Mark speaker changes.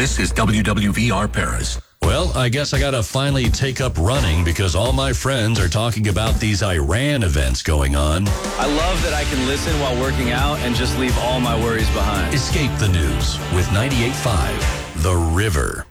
Speaker 1: This is WWVR Paris.
Speaker 2: Well, I guess I got to finally take up running because all my friends are talking about these Iran events going on.
Speaker 3: I love that I can listen while working out and just leave all my worries behind.
Speaker 2: Escape the news with 98.5 The River.